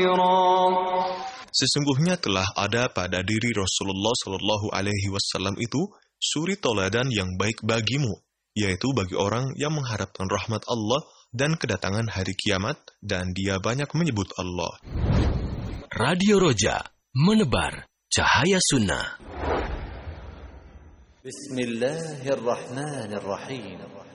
خيرا. Sesungguhnya telah ada pada diri Rasulullah Shallallahu Alaihi Wasallam itu suri toladan yang baik bagimu, yaitu bagi orang yang mengharapkan rahmat Allah dan kedatangan hari kiamat, dan dia banyak menyebut Allah. Radio Roja, menebar cahaya sunnah. Bismillahirrahmanirrahim.